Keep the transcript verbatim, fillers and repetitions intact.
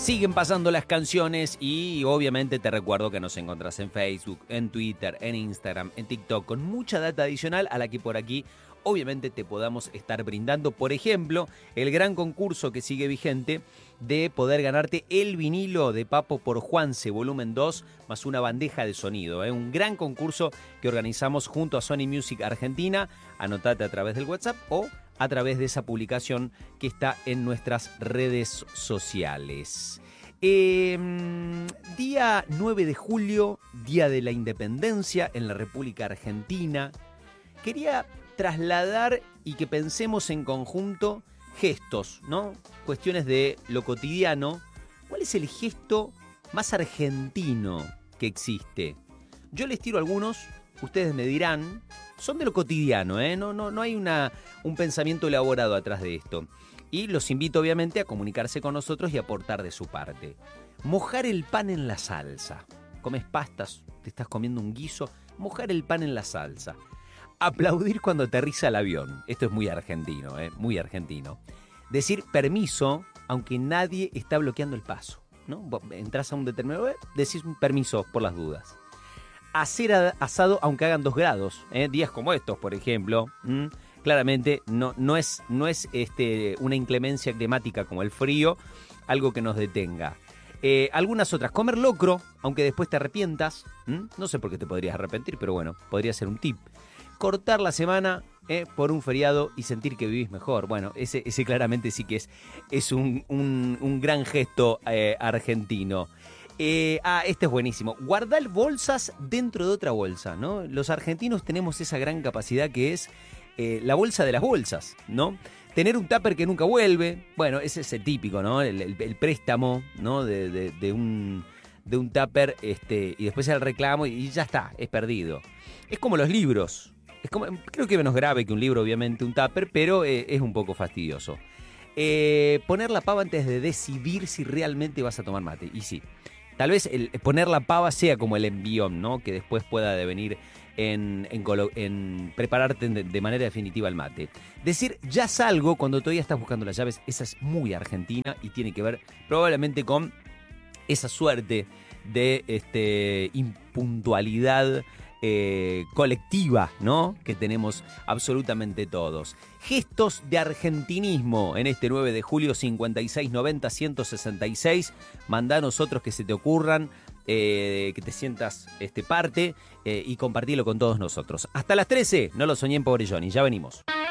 Siguen pasando las canciones y obviamente te recuerdo que nos encontrás en Facebook, en Twitter, en Instagram, en TikTok, con mucha data adicional a la que por aquí obviamente te podamos estar brindando. Por ejemplo, el gran concurso que sigue vigente de poder ganarte el vinilo de Papo por Juanse, volumen dos, más una bandeja de sonido. ¿eh? Un gran concurso que organizamos junto a Sony Music Argentina. Anotate a través del WhatsApp o a través de esa publicación que está en nuestras redes sociales. Eh, día nueve de julio, Día de la Independencia en la República Argentina. Quería trasladar y que pensemos en conjunto gestos, ¿no? Cuestiones de lo cotidiano. ¿Cuál es el gesto más argentino que existe? Yo les tiro algunos, ustedes me dirán. Son de lo cotidiano, ¿eh? No, no, no hay una, un pensamiento elaborado atrás de esto. Y los invito obviamente a comunicarse con nosotros y aportar de su parte. Mojar el pan en la salsa. Comes pastas, te estás comiendo un guiso. Mojar el pan en la salsa. Aplaudir cuando aterriza el avión. Esto es muy argentino, ¿eh? Muy argentino. Decir permiso aunque nadie está bloqueando el paso, ¿no? Vos entras a un determinado... Decís un permiso por las dudas. Hacer asado aunque hagan dos grados, ¿eh? Días como estos, por ejemplo. ¿m? Claramente no, no es, no es este, una inclemencia climática como el frío, algo que nos detenga. Eh, algunas otras, comer locro, aunque después te arrepientas. ¿m? No sé por qué te podrías arrepentir, pero bueno, podría ser un tip. Cortar la semana eh, por un feriado y sentir que vivís mejor. Bueno, ese, ese claramente sí que es, es un, un, un gran gesto eh, argentino. Eh, ah, este es buenísimo. Guardar bolsas dentro de otra bolsa, ¿no? Los argentinos tenemos esa gran capacidad que es eh, la bolsa de las bolsas, ¿no? Tener un tupper que nunca vuelve. Bueno, ese es el típico, ¿no? El, el, el préstamo, ¿no? De, de, de un... de un tupper este, y después el reclamo y ya está, es perdido. Es como los libros. Es como, creo que menos grave que un libro, obviamente, un tupper, pero eh, es un poco fastidioso. Eh, poner la pava antes de decidir si realmente vas a tomar mate. Y sí, tal vez el poner la pava sea como el envión, ¿no? Que después pueda devenir en, en, en prepararte de, de manera definitiva el mate. Decir ya salgo cuando todavía estás buscando las llaves, esa es muy argentina y tiene que ver probablemente con esa suerte de este, impuntualidad eh, colectiva, ¿no? Que tenemos absolutamente todos. Gestos de argentinismo en este nueve de julio, cincuenta y seis noventa ciento sesenta y seis. Mandanos otros que se te ocurran, eh, que te sientas este, parte eh, y compartilo con todos nosotros. Hasta las trece, no lo soñé en Pobre Johnny, ya venimos.